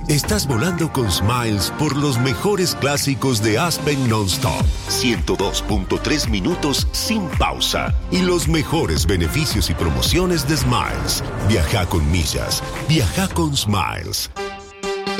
Estás volando con Smiles por los mejores clásicos de Aspen Non-Stop. 102.3 minutos sin pausa. Y los mejores beneficios y promociones de Smiles. Viaja con millas. Viaja con Smiles.